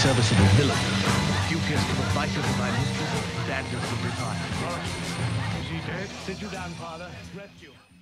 serviceable villain. Duteous to the vices of my mistress, standards of retire. Is he dead? Sit you down, Father. Rest you.